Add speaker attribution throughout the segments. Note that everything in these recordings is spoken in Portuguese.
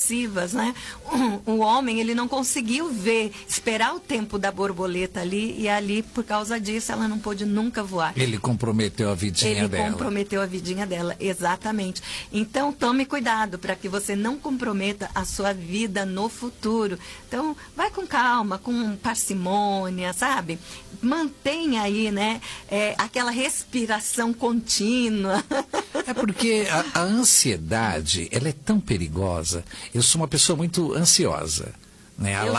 Speaker 1: sucessivas, né? O homem, ele não conseguiu esperar o tempo da borboleta ali, e ali, por causa disso, ela não pôde nunca voar.
Speaker 2: Ele comprometeu a vidinha dela.
Speaker 1: Ele comprometeu a vidinha dela, exatamente. Então, tome cuidado para que você não comprometa a sua vida no futuro. Então, vai com calma, com parcimônia, sabe? Mantenha aí, né, aquela respiração contínua.
Speaker 2: É porque a ansiedade, ela é tão perigosa. Eu sou uma pessoa muito ansiosa. Né? A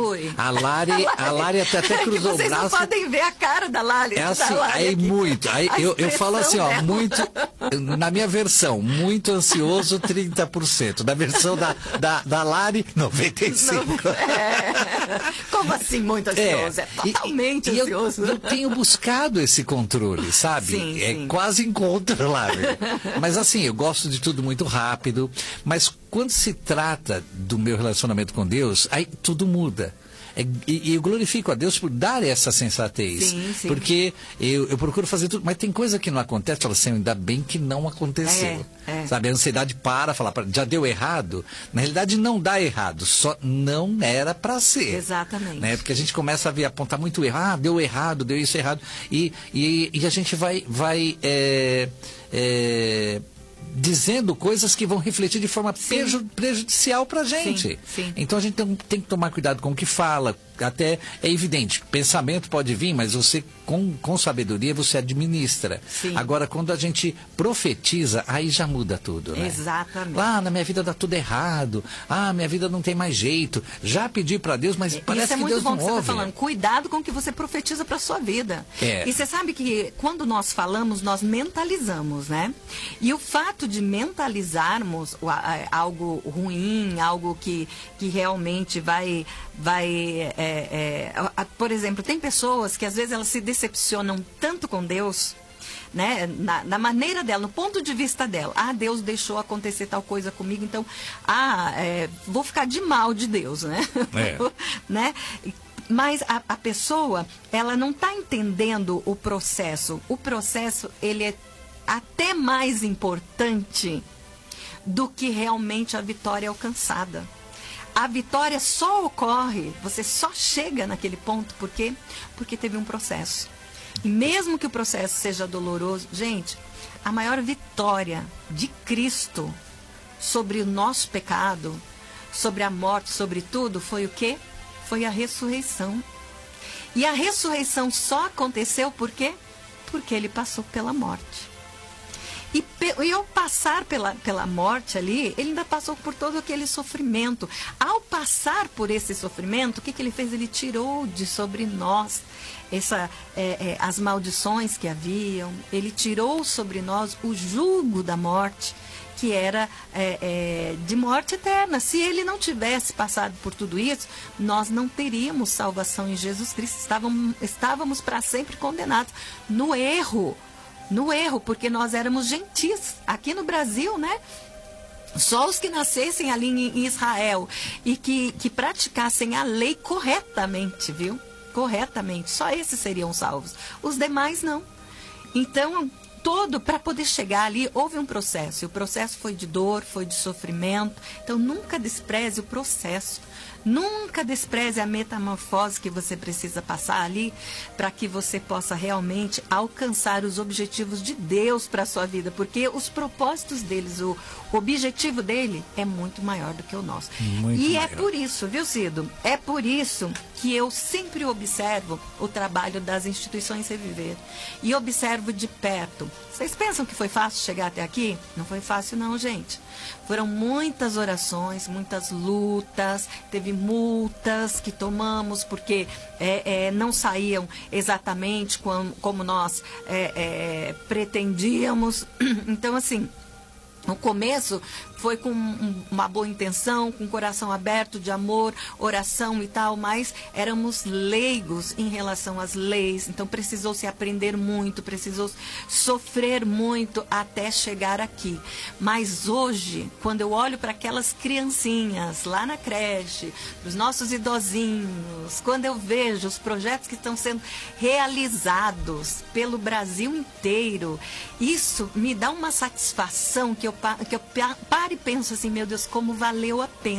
Speaker 2: Lari até cruzou o braço.
Speaker 1: Vocês não podem ver a cara da Lari.
Speaker 2: É assim, aí muito. Aí eu falo assim, ó, muito. Na minha versão, muito ansioso, 30%. Na versão da Lari, 95%.
Speaker 1: Como assim, muito ansioso? É totalmente ansioso.
Speaker 2: Eu tenho buscado esse controle, sabe?
Speaker 1: Sim.
Speaker 2: Quase encontro, Lari. Mas assim, eu gosto de tudo muito rápido. Mas quando se trata do meu relacionamento com Deus, aí tudo muda. E eu glorifico a Deus por dar essa sensatez.
Speaker 1: Sim.
Speaker 2: Porque eu procuro fazer tudo, mas tem coisa que não acontece, fala assim, ainda bem que não aconteceu. Sabe, a ansiedade fala, já deu errado. Na realidade não dá errado, só não era para ser.
Speaker 1: Exatamente.
Speaker 2: Né? Porque a gente começa a apontar muito erro, deu errado, deu isso errado. E a gente vai dizendo coisas que vão refletir de forma prejudicial para a gente.
Speaker 1: Sim.
Speaker 2: Então a gente tem que tomar cuidado com o que fala. Até é evidente, pensamento pode vir, mas você, com sabedoria, você administra.
Speaker 1: Sim.
Speaker 2: Agora, quando a gente profetiza, aí já muda tudo, né?
Speaker 1: Exatamente.
Speaker 2: Na minha vida dá tudo errado. Minha vida não tem mais jeito. Já pedi para Deus, mas parece que Deus não ouve.
Speaker 1: Isso é muito bom que você está falando. Cuidado com o que você profetiza para sua vida. E você sabe que quando nós falamos, nós mentalizamos, né? E o fato de mentalizarmos algo ruim, algo que realmente vai por exemplo, tem pessoas que às vezes elas se decepcionam tanto com Deus, né, na maneira dela, no ponto de vista dela. Deus deixou acontecer tal coisa comigo, então vou ficar de mal de Deus, né? Né? Mas a pessoa, ela não está entendendo o processo. O processo, ele é até mais importante do que realmente a vitória alcançada. A vitória só ocorre, você só chega naquele ponto, por quê? Porque teve um processo. E mesmo que o processo seja doloroso, gente, a maior vitória de Cristo sobre o nosso pecado, sobre a morte, sobre tudo, foi o quê? Foi a ressurreição. E a ressurreição só aconteceu por quê? Porque ele passou pela morte. E ao passar pela morte ali, ele ainda passou por todo aquele sofrimento. Ao passar por esse sofrimento, o que ele fez? Ele tirou de sobre nós as maldições que haviam. Ele tirou sobre nós o jugo da morte, que era de morte eterna. Se ele não tivesse passado por tudo isso, nós não teríamos salvação em Jesus Cristo. Estávamos para sempre condenados no erro, porque nós éramos gentis. Aqui no Brasil, né? Só os que nascessem ali em Israel e que praticassem a lei corretamente, viu? Corretamente. Só esses seriam salvos. Os demais não. Então, para poder chegar ali, houve um processo. E o processo foi de dor, foi de sofrimento. Então, nunca despreze o processo. Nunca despreze a metamorfose que você precisa passar ali para que você possa realmente alcançar os objetivos de Deus para a sua vida, porque os propósitos deles, o objetivo dele é muito maior do que o nosso. É por isso, viu, Cido? É por isso que eu sempre observo o trabalho das instituições Reviver e observo de perto. Vocês pensam que foi fácil chegar até aqui? Não foi fácil não, gente. Foram muitas orações, muitas lutas, teve multas que tomamos porque não saíam exatamente como nós pretendíamos. Então, assim, no começo foi com uma boa intenção, com o coração aberto de amor, oração e tal, mas éramos leigos em relação às leis, então precisou se aprender muito, precisou sofrer muito até chegar aqui. Mas hoje, quando eu olho para aquelas criancinhas lá na creche, os nossos idosinhos, quando eu vejo os projetos que estão sendo realizados pelo Brasil inteiro, isso me dá uma satisfação que eu paro e penso assim, meu Deus, como valeu a pena.